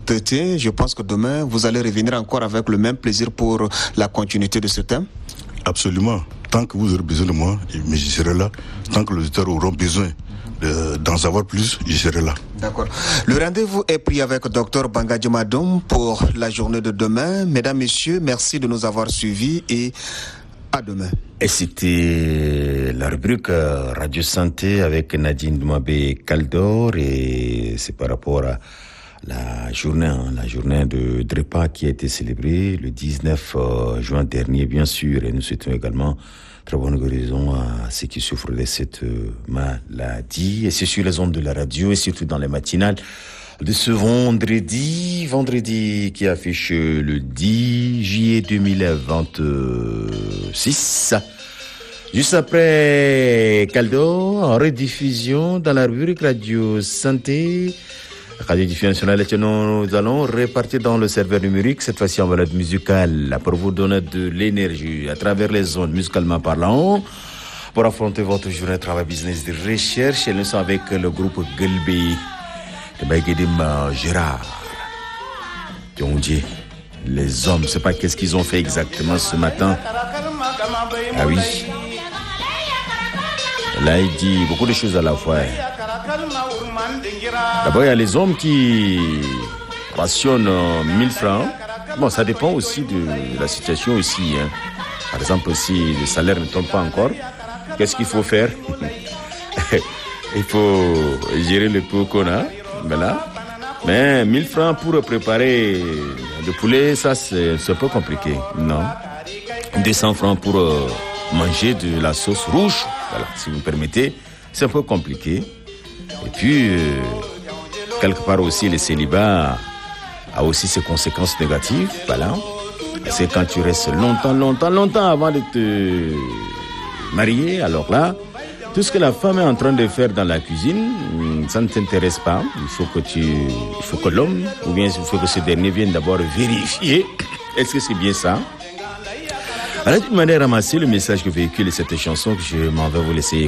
entretien. Je pense que demain, vous allez revenir encore avec le même plaisir pour la continuité de ce thème. Absolument. Tant que vous aurez besoin de moi, mais je serai là. Tant que les auditeurs auront besoin d'en savoir plus, je serai là. D'accord. Le rendez-vous est pris avec Dr Bangadji Madoum pour la journée de demain. Mesdames, Messieurs, merci de nous avoir suivis et à demain. Et c'était la rubrique Radio Santé avec Nadine Doumbé Kaldor et c'est par rapport à la journée de Drepa qui a été célébrée le 19 juin dernier, bien sûr. Et nous souhaitons également très bonne guérison à ceux qui souffrent de cette maladie. Et c'est sur les ondes de la radio et surtout dans les matinales de ce vendredi qui affiche le 10 juillet 2026. Juste après Caldo, en rediffusion dans la rubrique Radio Santé, Radio Diffusion Nationale, nous allons repartir dans le serveur numérique, cette fois-ci en balade musicale, pour vous donner de l'énergie à travers les ondes musicalement parlant, pour affronter votre journée de travail business de recherche. Et nous sommes avec le groupe Gelbe de Baïgedim Gérard. Diongé, les hommes, je ne sais pas qu'est-ce qu'ils ont fait exactement ce matin. Ah oui. Là, il dit beaucoup de choses à la fois. D'abord, il y a les hommes qui rationnent 1000 francs. Bon, ça dépend aussi de la situation aussi. Hein. Par exemple, si le salaire ne tombe pas encore, qu'est-ce qu'il faut faire? Il faut gérer le peu qu'on a. Voilà. Mais 1000 francs pour préparer le poulet, ça c'est un peu compliqué. Non. 200 francs pour manger de la sauce rouge. Voilà, si vous me permettez, c'est un peu compliqué. Et puis, quelque part aussi, le célibat a aussi ses conséquences négatives. Voilà. C'est quand tu restes longtemps avant de te marier. Alors là, tout ce que la femme est en train de faire dans la cuisine, ça ne t'intéresse pas. Il faut que l'homme, ou bien il faut que ce dernier vienne d'abord vérifier. Est-ce que c'est bien ça? Alors, d'une manière ramassée, le message que véhicule cette chanson que je m'en vais vous laisser